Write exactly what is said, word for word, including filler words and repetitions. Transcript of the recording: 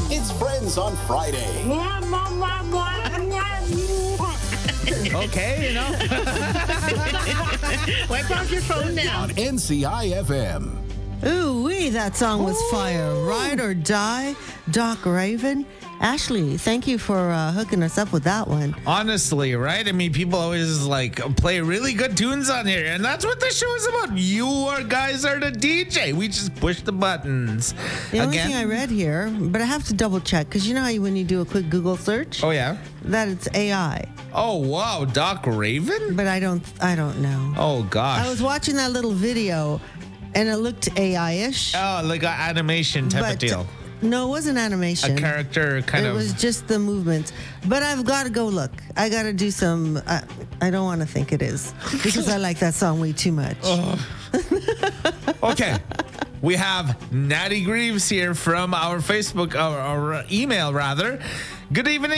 It's Friends on Friday. Okay, you know. Wipe off your phone now. On N C I F M. Ooh wee, that song was fire. Ride or Die, Doc Raven. Ashley, thank you for uh, hooking us up with that one. Honestly, right? I mean, people always like play really good tunes on here, and that's what the show is about. You or guys are the D J. We just push the buttons. The only Again? thing I read here, but I have to double check, because you know how you, when you do a quick Google search, Oh yeah. that it's A I. Oh wow, Doc Raven. But I don't, I don't know. Oh gosh. I was watching that little video, and it looked A I-ish. Oh, like an animation type but of deal. No, it wasn't animation. A character kind it of. was just the movements. But I've got to go look. I got to do some. I, I don't want to think it is because I like that song way too much. Okay. We have Natty Greaves here from our Facebook, or, or email rather. Good evening.